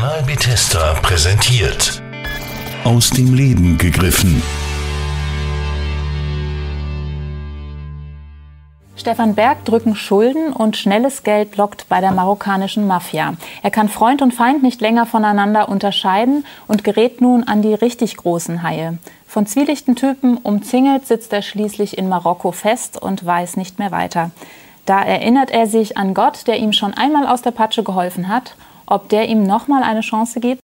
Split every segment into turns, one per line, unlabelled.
Kanal Bethesda präsentiert. Aus dem Leben gegriffen.
Stefan Berg drücken Schulden und schnelles Geld lockt bei der marokkanischen Mafia. Er kann Freund und Feind nicht länger voneinander unterscheiden und gerät nun an die richtig großen Haie. Von zwielichten Typen umzingelt sitzt er schließlich in Marokko fest und weiß nicht mehr weiter. Da erinnert er sich an Gott, der ihm schon einmal aus der Patsche geholfen hat, ob der ihm nochmal eine Chance gibt.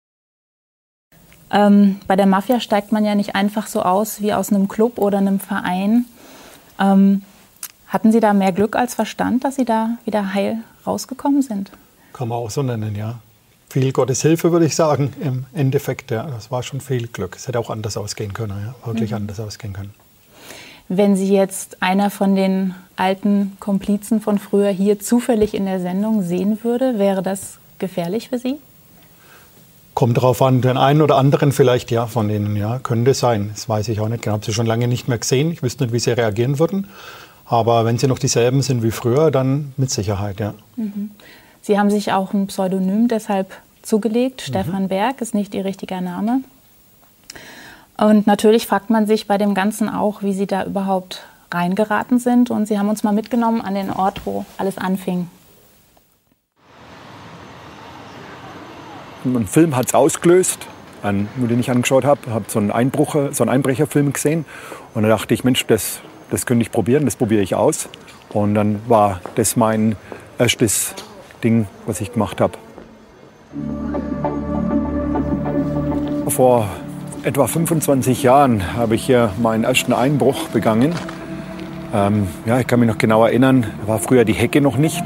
Bei der Mafia steigt man ja nicht einfach so aus wie aus einem Club oder einem Verein. Hatten Sie da mehr Glück als Verstand, dass Sie da wieder heil rausgekommen sind?
Kann man auch so nennen, ja. Viel Gottes Hilfe, würde ich sagen, im Endeffekt. Ja. Das war schon viel Glück. Es hätte auch anders ausgehen können, ja. Wirklich anders ausgehen können.
Wenn Sie jetzt einer von den alten Komplizen von früher hier zufällig in der Sendung sehen würde, wäre das gefährlich für Sie?
Kommt darauf an, den einen oder anderen vielleicht, ja, von denen, ja, könnte sein. Das weiß ich auch nicht. Ich habe sie schon lange nicht mehr gesehen. Ich wüsste nicht, wie sie reagieren würden. Aber wenn sie noch dieselben sind wie früher, dann mit Sicherheit, ja.
Sie haben sich auch ein Pseudonym deshalb zugelegt. Stefan Berg ist nicht Ihr richtiger Name. Und natürlich fragt man sich bei dem Ganzen auch, wie Sie da überhaupt reingeraten sind. Und Sie haben uns mal mitgenommen an den Ort, wo alles anfing.
Ein Film hat es ausgelöst, den ich angeschaut habe. Ich habe so einen Einbrecherfilm gesehen. Und da dachte ich, Mensch, das könnte ich probieren, das probiere ich aus. Und dann war das mein erstes Ding, was ich gemacht habe. Vor etwa 25 Jahren habe ich hier meinen ersten Einbruch begangen. Ich kann mich noch genau erinnern, da war früher die Hecke noch nicht.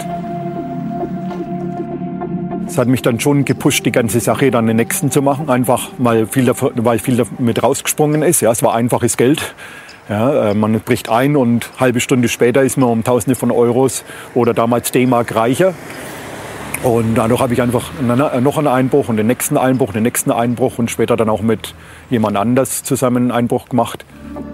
Es hat mich dann schon gepusht, die ganze Sache dann den nächsten zu machen. Einfach weil viel damit rausgesprungen ist. Ja, es war einfaches Geld. Ja, man bricht ein und eine halbe Stunde später ist man um Tausende von Euros oder damals D-Mark reicher. Und dadurch habe ich einfach noch einen Einbruch und den nächsten Einbruch und später dann auch mit jemand anders zusammen einen Einbruch gemacht.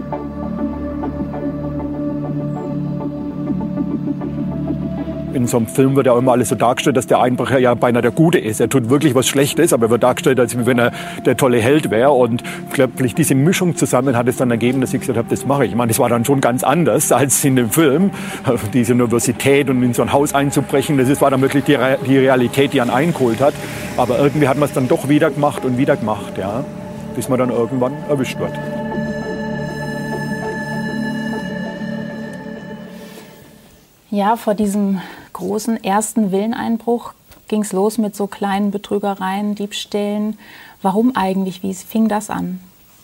In so einem Film wird ja immer alles so dargestellt, dass der Einbrecher ja beinahe der Gute ist. Er tut wirklich was Schlechtes, aber er wird dargestellt, als wenn er der tolle Held wäre. Und ich glaube, diese Mischung zusammen hat es dann ergeben, dass ich gesagt habe, das mache ich. Ich meine, das war dann schon ganz anders als in dem Film. Diese Universität und in so ein Haus einzubrechen, das war dann wirklich die Realität, die einen eingeholt hat. Aber irgendwie hat man es dann doch wieder gemacht, ja, bis man dann irgendwann erwischt wird.
Ja, vor diesem großen ersten Villeneinbruch ging es los mit so kleinen Betrügereien, Diebstählen. Warum eigentlich? Wie fing das an?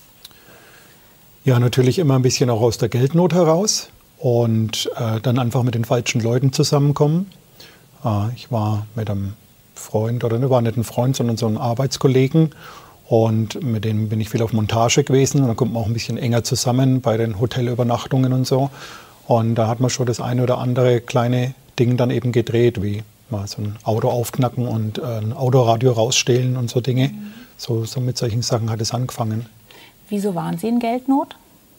Ja, natürlich immer ein bisschen auch aus der Geldnot heraus und dann einfach mit den falschen Leuten zusammenkommen. Ich war mit einem Freund, war nicht ein Freund, sondern so ein Arbeitskollegen. Und mit dem bin ich viel auf Montage gewesen. Und dann kommt man auch ein bisschen enger zusammen bei den Hotelübernachtungen und so. Und da hat man schon das eine oder andere kleine Ding dann eben gedreht, wie mal so ein Auto aufknacken und ein Autoradio rausstehlen und so Dinge. So mit solchen Sachen hat es angefangen.
Wieso waren Sie in Geldnot?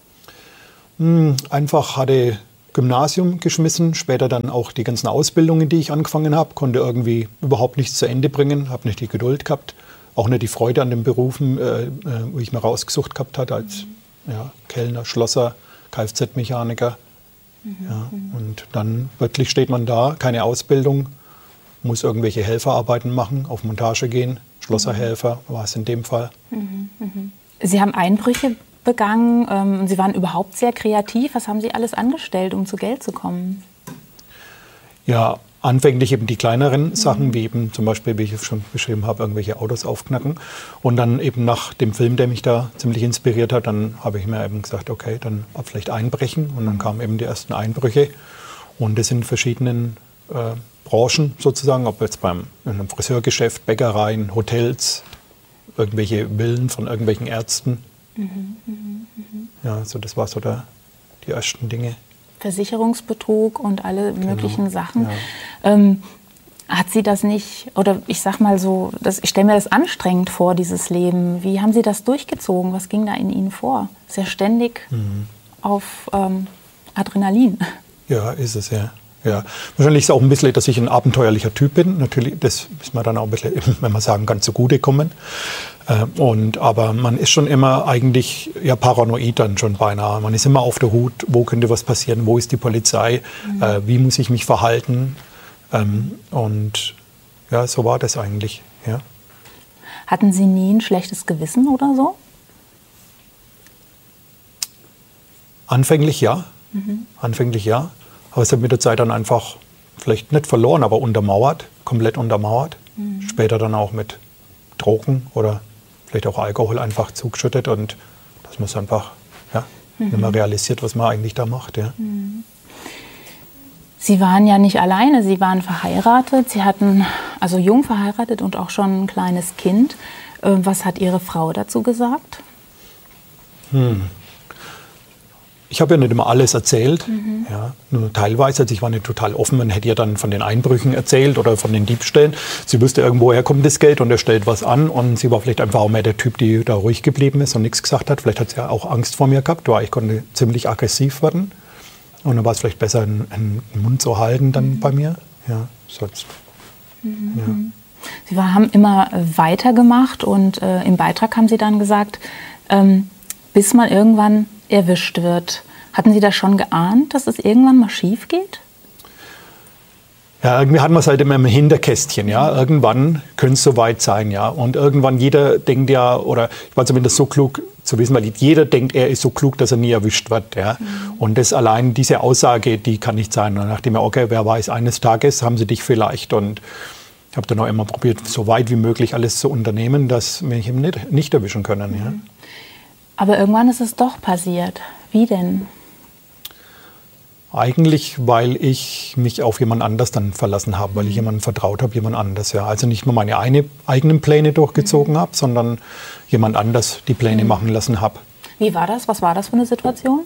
Einfach hatte Gymnasium geschmissen, später dann auch die ganzen Ausbildungen, die ich angefangen habe, konnte irgendwie überhaupt nichts zu Ende bringen, habe nicht die Geduld gehabt, auch nicht die Freude an den Berufen, wo ich mir rausgesucht gehabt hatte als Kellner, Schlosser, Kfz-Mechaniker. Ja, und dann wirklich steht man da, keine Ausbildung, muss irgendwelche Helferarbeiten machen, auf Montage gehen, Schlosserhelfer war es in dem Fall.
Sie haben Einbrüche begangen, Sie waren überhaupt sehr kreativ. Was haben Sie alles angestellt, um zu Geld zu kommen?
Ja, anfänglich eben die kleineren Sachen, wie eben zum Beispiel, wie ich schon beschrieben habe, irgendwelche Autos aufknacken. Und dann eben nach dem Film, der mich da ziemlich inspiriert hat, dann habe ich mir eben gesagt, okay, dann vielleicht einbrechen. Und dann kamen eben die ersten Einbrüche. Und das in verschiedenen Branchen sozusagen, ob jetzt in einem Friseurgeschäft, Bäckereien, Hotels, irgendwelche Villen von irgendwelchen Ärzten. Ja, so das war so die ersten Dinge.
Versicherungsbetrug und alle möglichen Sachen. Ja. Hat Sie das nicht, oder ich sag mal so, ich stelle mir das anstrengend vor, dieses Leben. Wie haben Sie das durchgezogen? Was ging da in Ihnen vor? Ist ja ständig auf Adrenalin.
Ja, ist es ja. Ja. Wahrscheinlich ist es auch ein bisschen, dass ich ein abenteuerlicher Typ bin. Natürlich, das ist mir dann auch ein bisschen, wenn man sagen kann, zugutekommen. Aber man ist schon immer eigentlich ja, paranoid dann schon beinahe. Man ist immer auf der Hut, wo könnte was passieren, wo ist die Polizei, wie muss ich mich verhalten. Und ja, so war das eigentlich. Ja.
Hatten Sie nie ein schlechtes Gewissen oder so?
Anfänglich ja. Anfänglich ja. Aber es hat mit der Zeit dann einfach, vielleicht nicht verloren, aber untermauert, komplett untermauert. Später dann auch mit Drogen oder vielleicht auch Alkohol einfach zugeschüttet und dass man es einfach nicht mehr realisiert, was man eigentlich da macht. Ja.
Sie waren ja nicht alleine, Sie waren verheiratet. Sie hatten also jung verheiratet und auch schon ein kleines Kind. Was hat Ihre Frau dazu gesagt?
Ich habe ja nicht immer alles erzählt, ja, nur teilweise. Also ich war nicht total offen. Man hätte ja dann von den Einbrüchen erzählt oder von den Diebstählen. Sie wusste, irgendwoher kommt das Geld und er stellt was an. Und sie war vielleicht einfach auch mehr der Typ, die da ruhig geblieben ist und nichts gesagt hat. Vielleicht hat sie ja auch Angst vor mir gehabt, weil ich konnte ziemlich aggressiv werden. Und dann war es vielleicht besser, einen Mund zu halten dann bei mir. Ja, sonst. Ja.
Sie haben immer weitergemacht und im Beitrag haben Sie dann gesagt, bis man irgendwann erwischt wird. Hatten Sie das schon geahnt, dass es irgendwann mal schief geht?
Ja, irgendwie hat man es halt immer im Hinterkästchen. Ja. Irgendwann könnte es soweit sein. Ja. Und irgendwann jeder denkt ja, oder ich war zumindest so klug zu wissen, weil jeder denkt, er ist so klug, dass er nie erwischt wird. Ja. Und das allein, diese Aussage, die kann nicht sein. Und nachdem okay, wer weiß, eines Tages haben sie dich vielleicht. Und ich habe dann auch immer probiert, so weit wie möglich alles zu unternehmen, dass wir mich eben nicht erwischen können. Ja.
Aber irgendwann ist es doch passiert. Wie denn?
Eigentlich, weil ich mich auf jemand anders dann verlassen habe, weil ich jemandem vertraut habe, jemand anders. Ja. Also nicht nur meine eigenen Pläne durchgezogen habe, sondern jemand anders die Pläne machen lassen habe.
Wie war das? Was war das für eine Situation?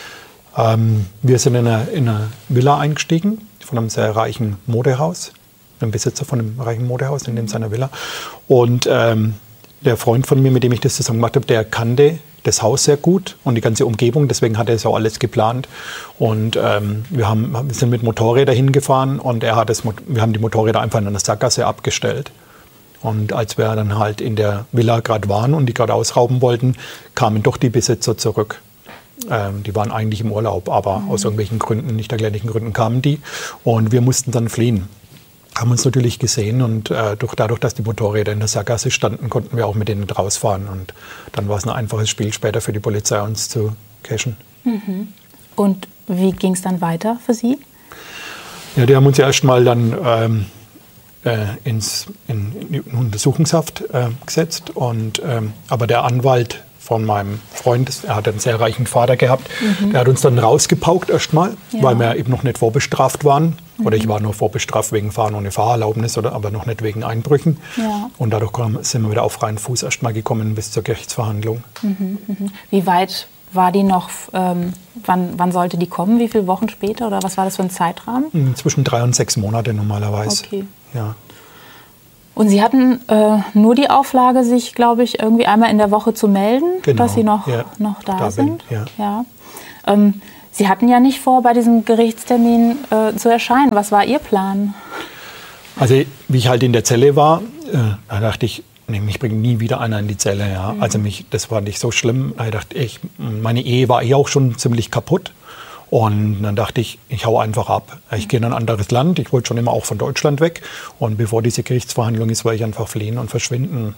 Wir sind in eine Villa eingestiegen von einem sehr reichen Modehaus, einem Besitzer von einem reichen Modehaus, in dem seiner Villa. Und der Freund von mir, mit dem ich das zusammen gemacht habe, der kannte das Haus sehr gut und die ganze Umgebung, deswegen hat er so alles geplant. Und wir sind mit Motorrädern hingefahren und wir haben die Motorräder einfach in einer Sackgasse abgestellt. Und als wir dann halt in der Villa gerade waren und die gerade ausrauben wollten, kamen doch die Besitzer zurück. Die waren eigentlich im Urlaub, aber aus irgendwelchen Gründen, nicht erklärlichen Gründen, kamen die. Und wir mussten dann fliehen. Haben uns natürlich gesehen und dadurch, dass die Motorräder in der Sackgasse standen, konnten wir auch mit denen rausfahren. Und dann war es ein einfaches Spiel später für die Polizei, uns zu cashen.
Und wie ging es dann weiter für Sie?
Ja, die haben uns ja erst mal dann in Untersuchungshaft gesetzt. Aber der Anwalt von meinem Freund, er hat einen sehr reichen Vater gehabt, der hat uns dann rausgepaukt erstmal, weil wir eben noch nicht vorbestraft waren. Oder ich war nur vorbestraft wegen Fahren ohne Fahrerlaubnis, aber noch nicht wegen Einbrüchen. Ja. Und dadurch sind wir wieder auf freien Fuß erstmal gekommen bis zur Gerichtsverhandlung.
Wie weit war die noch? Wann sollte die kommen? Wie viele Wochen später? Oder was war das für ein Zeitrahmen?
Zwischen 3 und 6 Monate normalerweise.
Okay.
Ja.
Und Sie hatten nur die Auflage, sich, glaube ich, irgendwie einmal in der Woche zu melden,
genau,
dass Sie noch da sind.
Ja.
Sie hatten ja nicht vor, bei diesem Gerichtstermin zu erscheinen. Was war Ihr Plan?
Also wie ich halt in der Zelle war, da dachte ich, mich bringt nie wieder einer in die Zelle. Ja. Also das war nicht so schlimm. Da dachte ich, meine Ehe war auch schon ziemlich kaputt. Und dann dachte ich, ich hau einfach ab. Ich gehe in ein anderes Land. Ich wollte schon immer auch von Deutschland weg. Und bevor diese Gerichtsverhandlung ist, wollte ich einfach fliehen und verschwinden.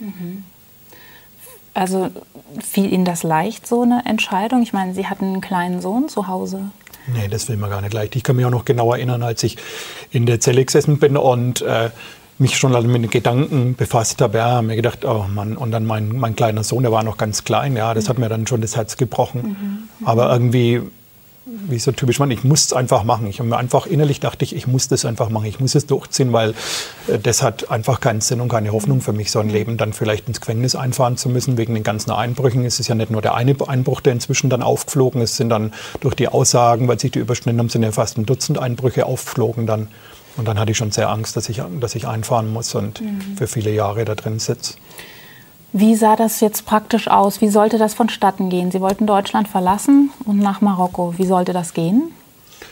Also fiel Ihnen das leicht, so eine Entscheidung? Ich meine, Sie hatten einen kleinen Sohn zu Hause.
Nee, das will mir gar nicht leicht. Ich kann mich auch noch genau erinnern, als ich in der Zelle gesessen bin und mich schon mit den Gedanken befasst habe. Ja, mir gedacht, oh Mann. Und dann mein kleiner Sohn, der war noch ganz klein. Ja, das hat mir dann schon das Herz gebrochen. Aber irgendwie, wie so typisch, ich muss es einfach machen. Ich habe mir einfach innerlich dachte ich muss das einfach machen. Ich muss es durchziehen, weil das hat einfach keinen Sinn und keine Hoffnung für mich, so ein Leben dann vielleicht ins Gefängnis einfahren zu müssen wegen den ganzen Einbrüchen. Es ist ja nicht nur der eine Einbruch, der inzwischen dann aufgeflogen ist, sind dann durch die Aussagen, weil sich die überschnitten haben, sind ja fast ein Dutzend Einbrüche aufgeflogen dann. Und dann hatte ich schon sehr Angst, dass ich einfahren muss und für viele Jahre da drin sitze.
Wie sah das jetzt praktisch aus? Wie sollte das vonstatten gehen? Sie wollten Deutschland verlassen und nach Marokko. Wie sollte das gehen?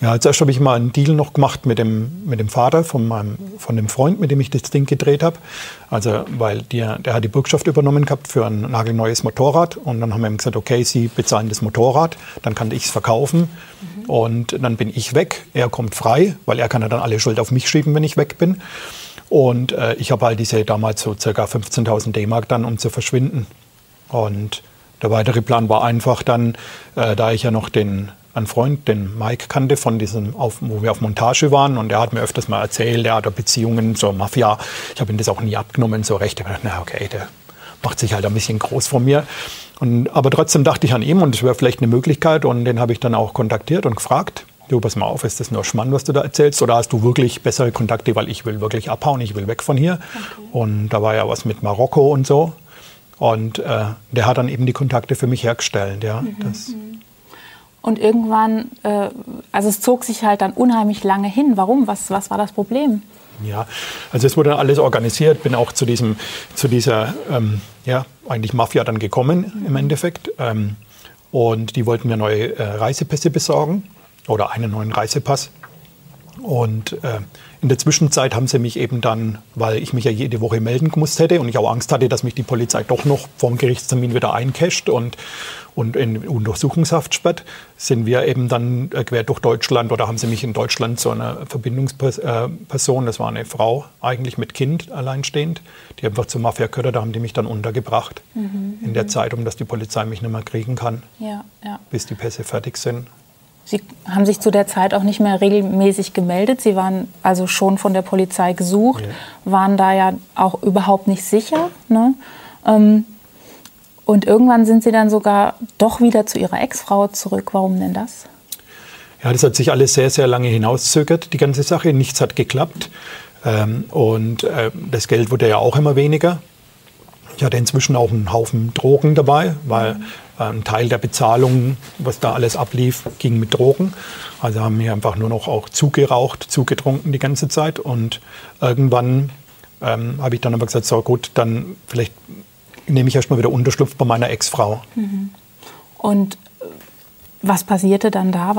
Ja, zuerst habe ich mal einen Deal noch gemacht mit dem Vater von dem Freund, mit dem ich das Ding gedreht habe. Also, weil der hat die Bürgschaft übernommen gehabt für ein nagelneues Motorrad. Und dann haben wir ihm gesagt, okay, Sie bezahlen das Motorrad, dann kann ich es verkaufen. Und dann bin ich weg. Er kommt frei, weil er kann ja dann alle Schuld auf mich schieben, wenn ich weg bin. Und ich habe halt diese damals so ca. 15.000 D-Mark dann, um zu verschwinden. Und der weitere Plan war einfach dann, da ich ja noch einen Freund, den Mike, kannte, von diesem, wo wir auf Montage waren. Und er hat mir öfters mal erzählt, er hat Beziehungen zur Mafia. Ich habe ihm das auch nie abgenommen, so recht. Ich habe gedacht, na okay, der macht sich halt ein bisschen groß von mir. Aber trotzdem dachte ich an ihn und es wäre vielleicht eine Möglichkeit. Und den habe ich dann auch kontaktiert und gefragt, du, pass mal auf, ist das nur Schmarrn, was du da erzählst? Oder hast du wirklich bessere Kontakte, weil ich will wirklich abhauen, ich will weg von hier. Okay. Und da war ja was mit Marokko und so. Und der hat dann eben die Kontakte für mich hergestellt. Ja,
Und irgendwann, also es zog sich halt dann unheimlich lange hin. Warum? Was war das Problem?
Ja, also es wurde dann alles organisiert. Bin auch zu dieser eigentlich Mafia dann gekommen im Endeffekt. Und die wollten mir neue Reisepässe besorgen oder einen neuen Reisepass. Und in der Zwischenzeit haben sie mich eben dann, weil ich mich ja jede Woche melden gemusst hätte und ich auch Angst hatte, dass mich die Polizei doch noch vorm Gerichtstermin wieder eincasht und in Untersuchungshaft sperrt, sind wir eben dann quer durch Deutschland oder haben sie mich in Deutschland zu einer Verbindungsperson, das war eine Frau eigentlich mit Kind alleinstehend, die einfach zur Mafia gehört, da haben die mich dann untergebracht in der Zeit, um dass die Polizei mich nicht mehr kriegen kann, bis die Pässe fertig sind.
Sie haben sich zu der Zeit auch nicht mehr regelmäßig gemeldet. Sie waren also schon von der Polizei gesucht, waren da ja auch überhaupt nicht sicher. Ne? Und irgendwann sind Sie dann sogar doch wieder zu Ihrer Ex-Frau zurück. Warum denn das?
Ja, das hat sich alles sehr, sehr lange hinauszögert, die ganze Sache. Nichts hat geklappt. Und das Geld wurde ja auch immer weniger. Ich hatte inzwischen auch einen Haufen Drogen dabei, weil ein Teil der Bezahlung, was da alles ablief, ging mit Drogen. Also haben wir einfach nur noch auch zugeraucht, zugetrunken die ganze Zeit. Und irgendwann habe ich dann aber gesagt, so gut, dann vielleicht nehme ich erstmal wieder Unterschlupf bei meiner Ex-Frau.
Und was passierte dann da?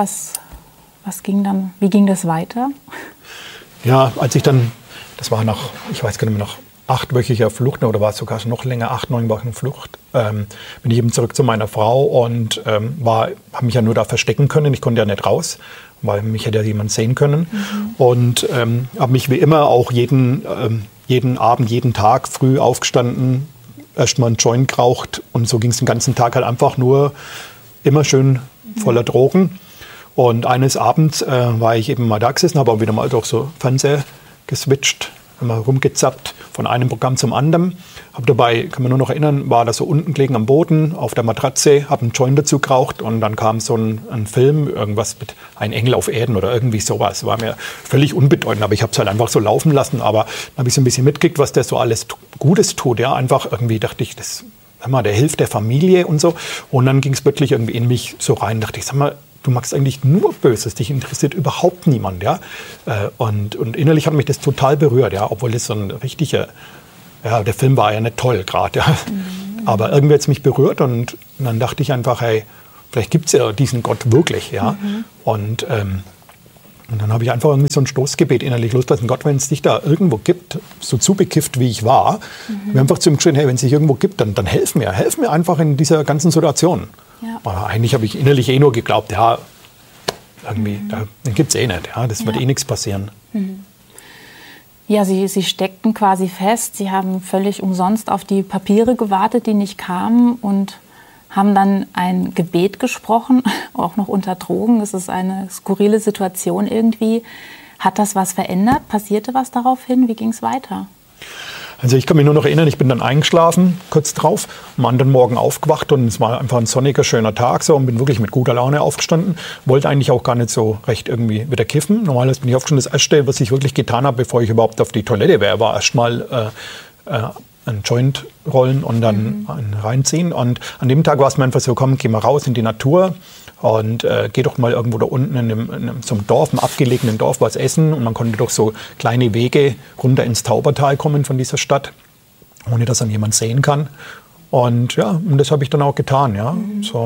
Wie ging das weiter?
Ja, als ich dann, das war ich weiß gar nicht mehr, nach 8-wöchiger Flucht, oder war es sogar noch länger, 8-9 Wochen Flucht, bin ich eben zurück zu meiner Frau und habe mich ja nur da verstecken können. Ich konnte ja nicht raus, weil mich hätte ja jemand sehen können. Und habe mich wie immer auch jeden Abend, jeden Tag früh aufgestanden, erstmal einen Joint geraucht und so ging es den ganzen Tag halt einfach nur immer schön voller Drogen. Und eines Abends war ich eben mal da gesessen, habe auch wieder mal durch so Fernseher geswitcht, immer rumgezappt von einem Programm zum anderen. Habe dabei, kann man nur noch erinnern, war da so unten gelegen am Boden auf der Matratze, habe einen Joint dazu geraucht und dann kam so ein Film, irgendwas mit Ein Engel auf Erden oder irgendwie sowas. War mir völlig unbedeutend, aber ich habe es halt einfach so laufen lassen. Aber dann habe ich so ein bisschen mitgekriegt, was der so alles Gutes tut. Ja, einfach irgendwie dachte ich, der hilft der Familie und so. Und dann ging es wirklich irgendwie in mich so rein, dachte ich, sag mal, du magst eigentlich nur Böses, dich interessiert überhaupt niemand, ja. Und innerlich hat mich das total berührt, ja, obwohl das so ein richtiger, ja, der Film war ja nicht toll gerade, ja. Aber irgendwie hat es mich berührt und dann dachte ich einfach, hey, vielleicht gibt es ja diesen Gott wirklich, ja. Und dann habe ich einfach irgendwie so ein Stoßgebet innerlich losgelassen. Gott, wenn es dich da irgendwo gibt, so zubekifft wie ich war, mir einfach zu ihm geschrieben, hey, wenn es dich irgendwo gibt, dann helf mir einfach in dieser ganzen Situation. Ja. Aber eigentlich habe ich innerlich nur geglaubt, ja, irgendwie, den gibt es nicht, ja, das wird nichts passieren.
Ja, Sie steckten quasi fest, Sie haben völlig umsonst auf die Papiere gewartet, die nicht kamen und haben dann ein Gebet gesprochen, auch noch unter Drogen. Das ist eine skurrile Situation irgendwie. Hat das was verändert? Passierte was daraufhin? Wie ging es weiter?
Also ich kann mich nur noch erinnern, ich bin dann eingeschlafen, kurz drauf, am anderen Morgen aufgewacht und es war einfach ein sonniger, schöner Tag so und bin wirklich mit guter Laune aufgestanden. Wollte eigentlich auch gar nicht so recht irgendwie wieder kiffen. Normalerweise bin ich aufgestanden. Das Erste, was ich wirklich getan habe, bevor ich überhaupt auf die Toilette wäre, war erstmal einen Joint rollen und dann einen reinziehen. Und an dem Tag war es mir einfach so, komm, geh mal raus in die Natur und geh doch mal irgendwo da unten in so einem Dorf, einem abgelegenen Dorf, was essen. Und man konnte durch so kleine Wege runter ins Taubertal kommen von dieser Stadt, ohne dass dann jemand sehen kann. Und ja, und das habe ich dann auch getan. Ja. So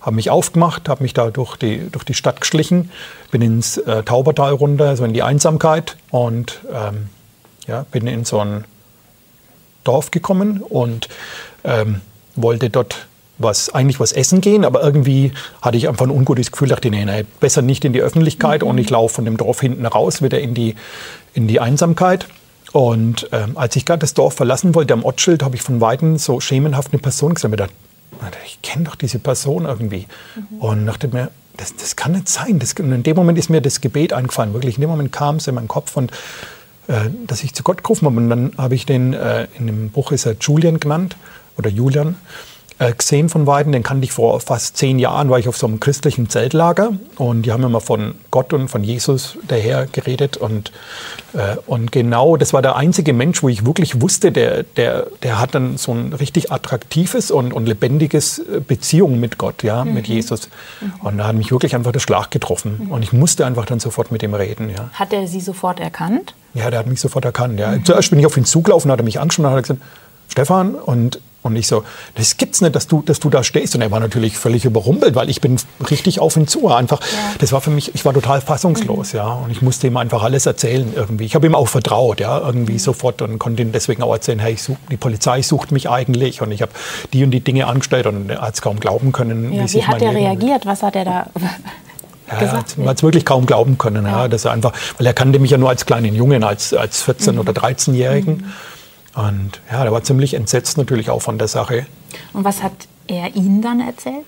habe mich aufgemacht, habe mich da durch die Stadt geschlichen, bin ins Taubertal runter, so in die Einsamkeit und bin in so ein Dorf gekommen und wollte dort was essen gehen, aber irgendwie hatte ich einfach ein ungutes Gefühl, dachte, nee, besser nicht in die Öffentlichkeit und ich laufe von dem Dorf hinten raus, wieder in die Einsamkeit. Und als ich gerade das Dorf verlassen wollte, am Ortsschild, habe ich von Weitem so schemenhaft eine Person gesehen. Ich kenne doch diese Person irgendwie. Und dachte mir, das kann nicht sein. Und in dem Moment ist mir das Gebet eingefallen. Wirklich, in dem Moment kam es in meinen Kopf und dass ich zu Gott gerufen habe. Und dann habe ich den, in dem Buch ist er Julian genannt, oder Julian, gesehen von Weitem. Den kannte ich vor fast 10 Jahren, war ich auf so einem christlichen Zeltlager. Und die haben immer von Gott und von Jesus daher geredet. Und genau, das war der einzige Mensch, wo ich wirklich wusste, der hat dann so ein richtig attraktives und lebendiges Beziehung mit Gott, mit Jesus. Und da hat mich wirklich einfach der Schlag getroffen. Und ich musste einfach dann sofort mit ihm reden. Ja.
Hat er Sie sofort erkannt?
Ja, der hat mich sofort erkannt. Ja. Zuerst bin ich auf ihn zugelaufen, hat er mich angeschaut und hat gesagt, Stefan, und ich so, das gibt's nicht, dass du da stehst. Und er war natürlich völlig überrumpelt, weil ich bin richtig auf ihn zu. Einfach, das war für mich, ich war total fassungslos, Und ich musste ihm einfach alles erzählen irgendwie. Ich habe ihm auch vertraut, irgendwie sofort, und konnte ihm deswegen auch erzählen, hey, die Polizei sucht mich eigentlich und ich habe die und die Dinge angestellt, und er hat es kaum glauben können.
Wie hat er reagiert? Was hat er da gesagt?
Er hat es wirklich kaum glauben können, dass er einfach, weil er kannte mich ja nur als kleinen Jungen, als 14- oder 13-Jährigen. Und der war ziemlich entsetzt natürlich auch von der Sache.
Und was hat er Ihnen dann erzählt?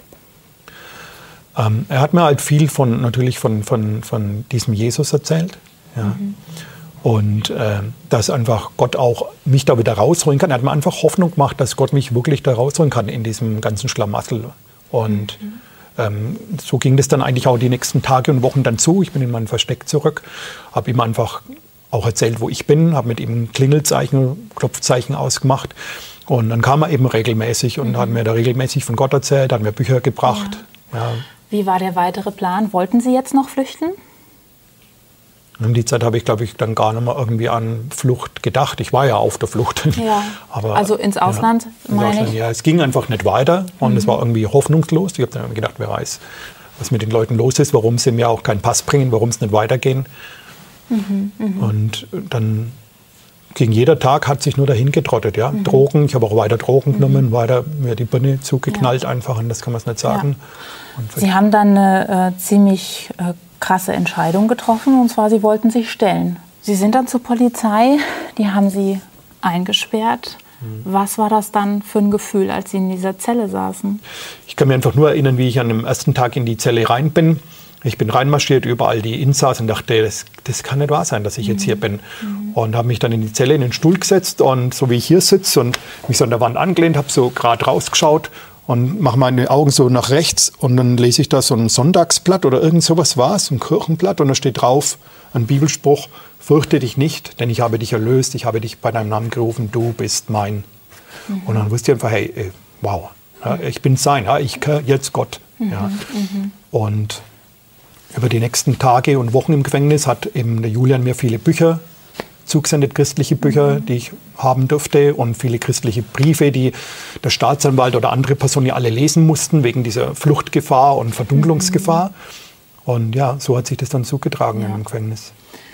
Er hat mir halt viel von diesem Jesus erzählt. Ja. Und dass einfach Gott auch mich da wieder rausholen kann. Er hat mir einfach Hoffnung gemacht, dass Gott mich wirklich da rausholen kann in diesem ganzen Schlamassel. Und so ging das dann eigentlich auch die nächsten Tage und Wochen dann zu. Ich bin in mein Versteck zurück, habe ihm einfach auch erzählt, wo ich bin, habe mit ihm Klingelzeichen, Klopfzeichen ausgemacht. Und dann kam er eben regelmäßig und hat mir da regelmäßig von Gott erzählt, hat mir Bücher gebracht. Ja.
Wie war der weitere Plan? Wollten Sie jetzt noch flüchten?
In die Zeit habe ich, glaube ich, dann gar nicht mehr irgendwie an Flucht gedacht. Ich war ja auf der Flucht.
Ja. Aber, also ins Ausland, meine ich?
Ja, es ging einfach nicht weiter und es war irgendwie hoffnungslos. Ich habe dann gedacht, wer weiß, was mit den Leuten los ist, warum sie mir auch keinen Pass bringen, warum es nicht weitergehen. Und dann ging jeder Tag, hat sich nur dahin getrottet. Ja? Drogen, ich habe auch weiter Drogen genommen, weiter mir die Birne zugeknallt einfach, und das kann man es nicht sagen.
Ja. Sie haben dann eine ziemlich krasse Entscheidung getroffen, und zwar, Sie wollten sich stellen. Sie sind dann zur Polizei, die haben Sie eingesperrt. Was war das dann für ein Gefühl, als Sie in dieser Zelle saßen?
Ich kann mir einfach nur erinnern, wie ich an dem ersten Tag in die Zelle rein bin. Ich bin reinmarschiert, überall die Insassen, und dachte, das kann nicht wahr sein, dass ich jetzt hier bin. Und habe mich dann in die Zelle in den Stuhl gesetzt, und so wie ich hier sitze und mich so an der Wand angelehnt, habe so gerade rausgeschaut und mache meine Augen so nach rechts, und dann lese ich da so ein Sonntagsblatt oder irgend sowas war es, ein Kirchenblatt, und da steht drauf ein Bibelspruch: Fürchte dich nicht, denn ich habe dich erlöst, ich habe dich bei deinem Namen gerufen, du bist mein. Und dann wusste ich einfach, hey, wow, ich bin sein, ich gehöre jetzt Gott. Und über die nächsten Tage und Wochen im Gefängnis hat eben der Julian mir viele Bücher zugesendet, christliche Bücher, die ich haben durfte, und viele christliche Briefe, die der Staatsanwalt oder andere Personen ja alle lesen mussten, wegen dieser Fluchtgefahr und Verdunklungsgefahr. Und ja, so hat sich das dann zugetragen im Gefängnis.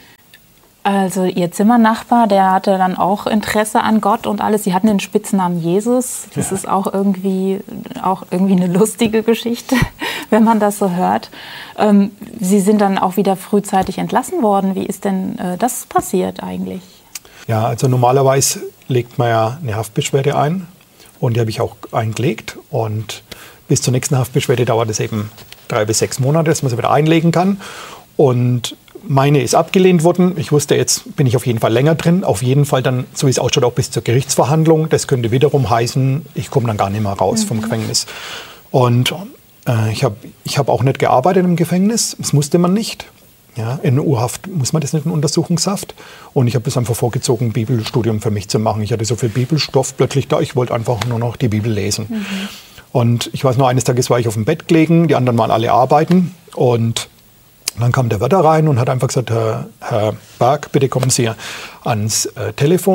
Also Ihr Zimmernachbar, der hatte dann auch Interesse an Gott und alles. Sie hatten den Spitznamen Jesus. Das ist auch irgendwie eine lustige Geschichte, wenn man das so hört. Sie sind dann auch wieder frühzeitig entlassen worden. Wie ist denn das passiert eigentlich?
Ja, also normalerweise legt man ja eine Haftbeschwerde ein, und die habe ich auch eingelegt. Und bis zur nächsten Haftbeschwerde dauert es eben 3 bis 6 Monate, dass man sie wieder einlegen kann. Und meine ist abgelehnt worden. Ich wusste, jetzt bin ich auf jeden Fall länger drin. Auf jeden Fall dann, so wie es ausschaut, auch bis zur Gerichtsverhandlung. Das könnte wiederum heißen, ich komme dann gar nicht mehr raus vom Gefängnis. Und ich hab auch nicht gearbeitet im Gefängnis. Das musste man nicht. Ja, in U-Haft muss man das nicht in Untersuchungshaft. Und ich habe es einfach vorgezogen, ein Bibelstudium für mich zu machen. Ich hatte so viel Bibelstoff plötzlich da. Ich wollte einfach nur noch die Bibel lesen. Und ich weiß noch, eines Tages war ich auf dem Bett gelegen. Die anderen waren alle arbeiten. Und dann kam der Wärter rein und hat einfach gesagt, Herr Berg, bitte kommen Sie ans Telefon.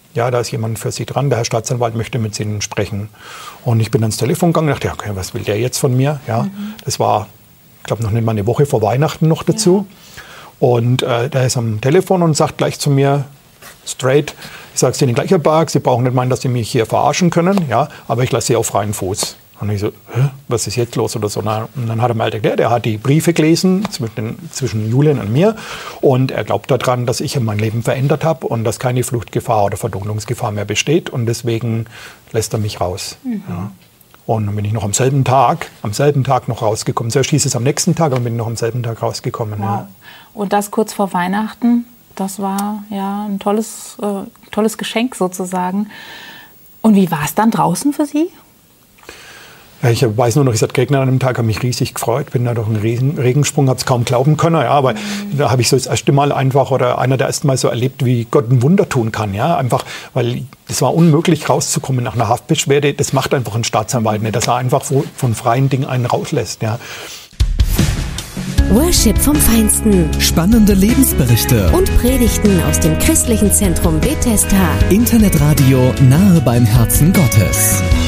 ja, da ist jemand für Sie dran, der Herr Staatsanwalt möchte mit Ihnen sprechen. Und ich bin ans Telefon gegangen und dachte, ja, okay, was will der jetzt von mir? Ja, das war, ich glaube, noch nicht mal eine Woche vor Weihnachten noch dazu. Ja. Und der ist am Telefon und sagt gleich zu mir, straight, ich sage es Ihnen gleich, Herr Bark, Sie brauchen nicht meinen, dass Sie mich hier verarschen können, ja, aber ich lasse Sie auf freien Fuß. Und ich so, was ist jetzt los oder so? Und dann hat er mal erklärt, er hat die Briefe gelesen zwischen Julian und mir und er glaubt daran, dass ich mein Leben verändert habe und dass keine Fluchtgefahr oder Verdunklungsgefahr mehr besteht und deswegen lässt er mich raus. Ja. Und dann bin ich noch am selben Tag noch rausgekommen. Zuerst hieß es am nächsten Tag, aber bin ich noch am selben Tag rausgekommen.
Wow.
Ja.
Und das kurz vor Weihnachten, das war ja ein tolles Geschenk sozusagen. Und wie war es dann draußen für Sie?
Ja, ich weiß nur noch, ich hatte Gegner an einem Tag, habe mich riesig gefreut, bin da durch einen Regensprung, habe es kaum glauben können, ja, aber da habe ich so das erste Mal einfach oder einer der ersten Mal so erlebt, wie Gott ein Wunder tun kann, ja, einfach, weil es war unmöglich rauszukommen nach einer Haftbeschwerde, das macht einfach ein Staatsanwalt nicht, dass er einfach von freien Dingen einen rauslässt, ja.
Worship vom Feinsten.
Spannende Lebensberichte.
Und Predigten aus dem christlichen Zentrum Bethesda.
Internetradio nahe beim Herzen Gottes.